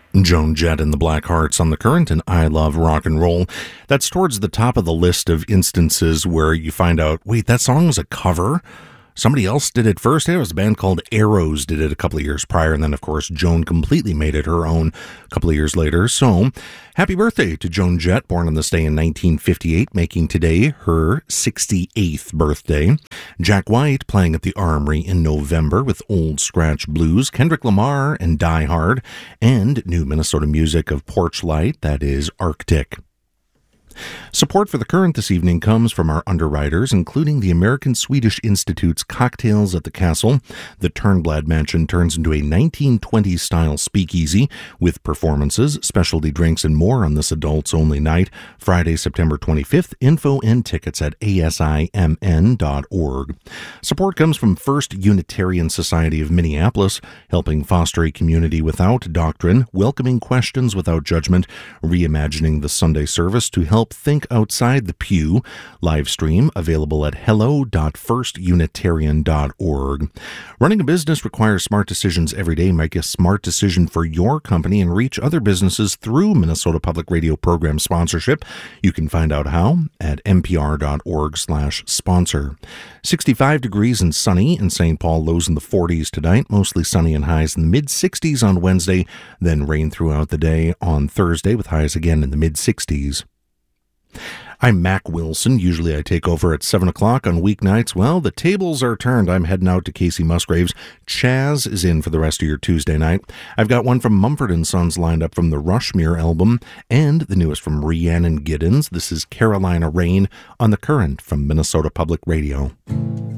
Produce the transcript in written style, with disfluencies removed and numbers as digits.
Joan Jett and the Blackhearts on the Current, and I Love Rock and Roll. That's towards the top of the list of instances where you find out, wait, that song was a cover? Somebody else did it first. It was a band called Arrows did it a couple of years prior, and then, of course, Joan completely made it her own a couple of years later. So, happy birthday to Joan Jett, born on this day in 1958, making today her 68th birthday. Jack White playing at the Armory in November with Old Scratch Blues, Kendrick Lamar and Die Hard, and new Minnesota music of Porch Light, that is Arctic. Support for the Current this evening comes from our underwriters, including the American Swedish Institute's Cocktails at the Castle. The Turnblad Mansion turns into a 1920s-style speakeasy with performances, specialty drinks, and more on this adults-only night, Friday, September 25th. Info and tickets at asimn.org. Support comes from First Unitarian Society of Minneapolis, helping foster a community without doctrine, welcoming questions without judgment, reimagining the Sunday service to help think outside the pew. Live stream available at hello.firstunitarian.org. Running a business requires smart decisions every day. Make a smart decision for your company and reach other businesses through Minnesota Public Radio program sponsorship. You can find out how at npr.org/sponsor. 65 degrees and sunny in St. Paul, lows in the 40s tonight, mostly sunny and highs in the mid-60s on Wednesday, then rain throughout the day on Thursday with highs again in the mid-60s. I'm Mac Wilson. Usually I take over at 7 o'clock on weeknights. Well, the tables are turned. I'm heading out to Casey Musgraves. Chaz is in for the rest of your Tuesday night. I've got one from Mumford & Sons lined up from the Rushmere album, and the newest from Rhiannon Giddens. This is Carolina Rain on the Current from Minnesota Public Radio.